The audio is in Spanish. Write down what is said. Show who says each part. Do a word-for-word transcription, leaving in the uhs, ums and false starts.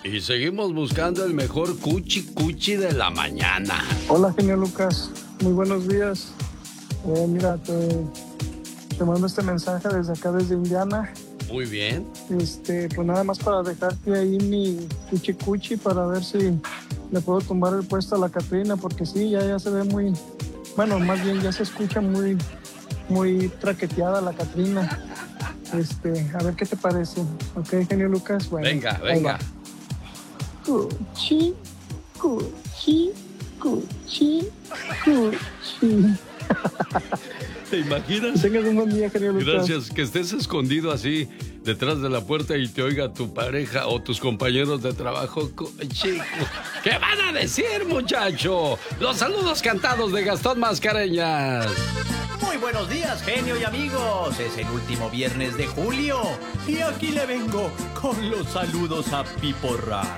Speaker 1: Y seguimos buscando el mejor cuchi cuchi de la mañana.
Speaker 2: Hola, genio Lucas. Muy buenos días. Eh, mira, te, te mando este mensaje desde acá, desde Indiana.
Speaker 1: Muy bien.
Speaker 2: Este, pues nada más para dejarte ahí mi cuchi cuchi para ver si le puedo tumbar el puesto a la Catrina, porque sí, ya, ya se ve muy, bueno, más bien ya se escucha muy, muy traqueteada la Catrina. Este, a ver qué te parece. Ok, genio Lucas. Bueno,
Speaker 1: venga, venga.
Speaker 2: Cuchi, cuchi, cuchi, cuchi.
Speaker 1: ¿Te imaginas?
Speaker 2: Que tengas un buen día, genio Lucas.
Speaker 1: Gracias, que estés escondido así detrás de la puerta y te oiga tu pareja o tus compañeros de trabajo. Chico, ¿qué van a decir, muchacho? Los saludos cantados de Gastón Mascareñas.
Speaker 3: Muy buenos días, genio y amigos. Es el último viernes de julio y aquí le vengo con los saludos a Piporra.